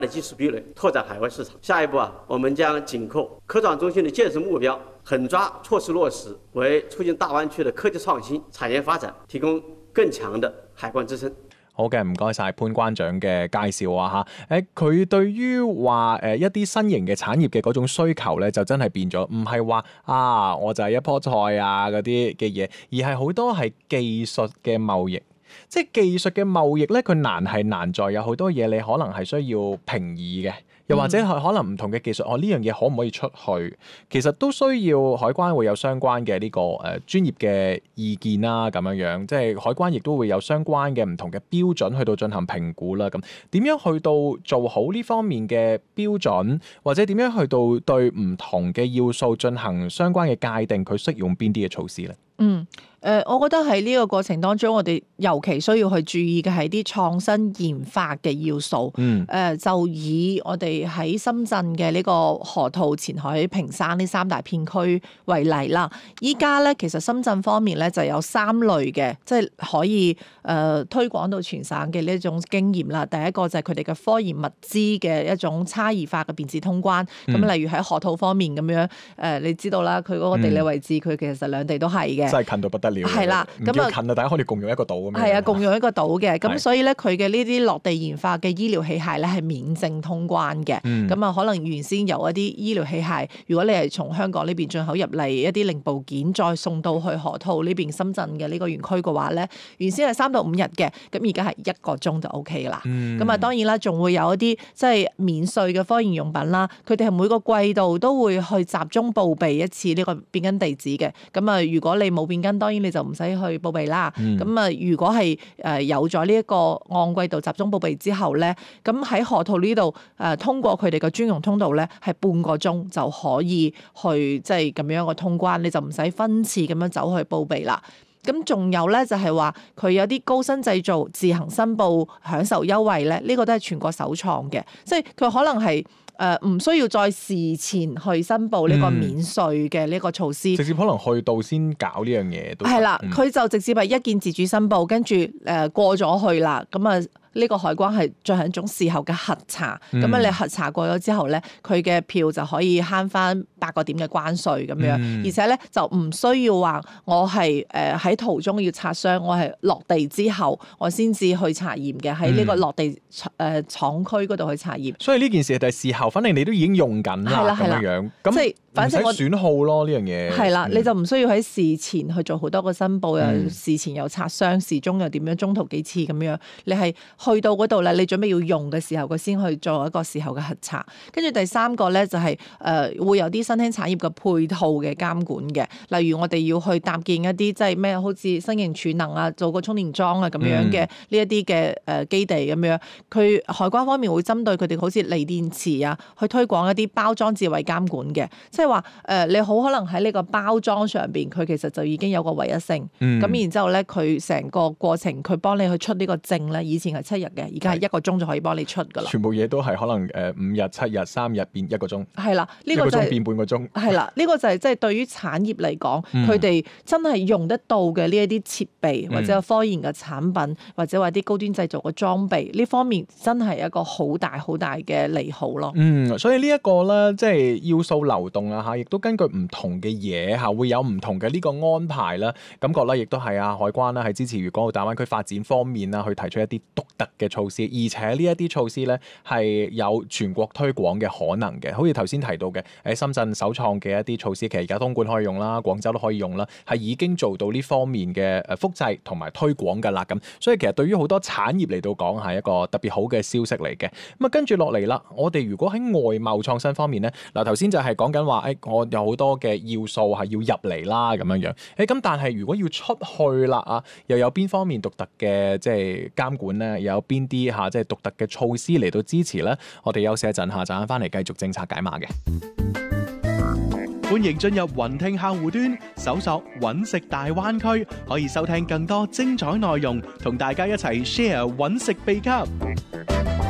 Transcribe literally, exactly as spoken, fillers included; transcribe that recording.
的技術壁壘，拓展海外市場。下一步啊，我們將緊扣科創中心的建設目標，狠抓措施落實，為促進大灣區的科技創新、產業發展提供更強的海關支撐。 好嘅，唔該晒潘關長嘅介紹啊嚇。誒，佢對於話誒一啲新型嘅產業嘅嗰種需求咧，就真係變咗，唔係話啊，我就係一棵菜啊嗰啲嘅嘢，而係好多係技術嘅貿易。即係技術嘅貿易咧，佢難係難在有好多嘢你可能係需要平移嘅，又或者係可能唔同嘅技術，我呢樣嘢可唔可以出去？其實都需要海關會有相關嘅呢、這個誒、呃、專業嘅意見啦，咁樣樣，即係海關亦都會有相關嘅唔同嘅標準去到進行評估啦。咁點樣去到做好呢方面嘅標準，或者點樣去到對唔同嘅要素進行相關嘅界定，佢適用邊啲嘅措施咧？ 嗯。誒、呃，我覺得喺呢個過程當中，我哋尤其需要去注意嘅係啲創新研發嘅要素。嗯。誒、呃，就以我哋喺深圳嘅呢個河套、前海、坪山呢三大片區為例啦。依家咧，其實深圳方面咧就有三類嘅，即係可以誒、呃、推廣到全省嘅呢一種經驗啦。第一個就係佢哋嘅科研物資嘅一種差異化嘅便捷通關。咁、嗯、例如喺河套方面咁樣，誒、呃、你知道啦，佢嗰個地理位置，佢、嗯、其實兩地都係嘅。 真係近到不得。 係啦，咁啊近啊，大家可以共用一個島咁樣。 係啊，共用一個島嘅，咁所以咧，佢嘅呢啲落地研發嘅醫療器械咧係免證通關嘅。咁啊、嗯，可能原先有一啲醫療器械，如果你係從香港呢邊進口入嚟一啲零部件，再送到去河套呢邊深圳嘅呢個園區嘅話咧，原先係三到五日嘅，咁而家係一個鐘就 O K 啦。咁啊、嗯，當然啦，仲會有一啲即係免稅嘅科研用品啦，佢哋係每個季度都會去集中報備一次呢個變更地址嘅。咁啊，如果你冇變更，當然你就唔使去報備啦。咁啊、嗯，如果係誒有咗呢一個按季度集中報備之後咧，咁喺河套呢度誒通過佢哋嘅專用通道咧，係半個鐘就可以去即係咁樣嘅通關，你就唔使分次咁樣走去報備啦。咁仲有咧就係話佢有啲高新製造自行申報享受優惠咧，呢、這個都係全國首創嘅，即係佢可能係。誒唔、呃、需要再事前去申報呢個免稅嘅呢個措施、嗯，直接可能去到先搞呢樣嘢都係啦，佢、嗯、就直接係一鍵自主申報，跟住誒過咗去啦，咁啊呢個海關係進行一種事後嘅核查，咁啊、嗯、你核查過咗之後咧，佢嘅票就可以慳翻八個點嘅關稅咁樣，嗯、而且咧就唔需要話我係誒喺途中要擦傷，我係落地之後我先至去查驗嘅，喺呢個落地誒、呃、廠區嗰度去查驗。 所以呢件事就係事後，反正你都已經用緊啦咁樣樣，咁即係反正我損耗咯呢樣嘢。 係啦，你就唔需要喺事前去做好多個申報，又、嗯、事前又擦傷，事中又點樣，中途幾次咁樣，你係。去到嗰度咧，你準備要用嘅時候，佢先去做一個事後嘅核查。跟住第三個咧就係、是、誒、呃、會有啲新興產業嘅配套嘅監管嘅，例如我哋要去搭建一啲即係咩，好似新型儲能啊，做個充電樁啊咁樣嘅呢一啲嘅誒基地咁樣。佢海關方面會針對佢哋好似鋰電池啊，去推廣一啲包裝智慧監管嘅，即係話誒你好可能喺呢個包裝上邊，佢其實就已經有個唯一性。咁、嗯、然之後咧，佢成個過程佢幫你去出呢個證咧，以前係七日嘅，而家係一個鐘就可以幫你出噶啦。 全部嘢都係可能誒五日、七日、三日變一個鐘。 係啦，呢、這個就係、 一個鐘變半個鐘。係啦，呢、這個就係即係對於產業嚟講，佢哋、嗯、真係用得到嘅呢一啲設備，或者科研嘅產品，嗯、或者話啲高端製造嘅裝備，呢方面真係一個好大好大嘅利好咯。 嗯，所以呢一個咧，即係要素流動啊嚇，亦都根據唔同嘅嘢嚇，會有唔同嘅呢個安排啦。感覺咧，亦都係啊海關啦，喺支持粵港澳大灣區發展方面啦，去提出一啲獨特嘅措施，而且呢一啲措施咧係有全國推廣嘅可能嘅，好似頭先提到嘅喺深圳首創嘅一啲措施，其實而家東莞可以用啦，廣州都可以用啦，係已經做到呢方面嘅誒複製同埋推廣㗎啦。咁所以其實對於好多產業嚟到講係一個特別好嘅消息嚟嘅。咁啊跟住落嚟啦，我哋如果喺外貿創新方面咧，嗱頭先就係講緊話誒，我有好多嘅要素係要入嚟啦咁樣樣。誒咁但係如果要出去啦啊，又有邊方面獨特嘅即係監管咧？有邊啲嚇即係獨特嘅措施嚟到支持咧？我哋休息一陣，下陣翻嚟繼續政策解碼嘅。 歡迎進入雲聽客戶端，搜索揾食大灣區，可以收聽更多精彩內容，同大家一齊 share 揾食秘笈。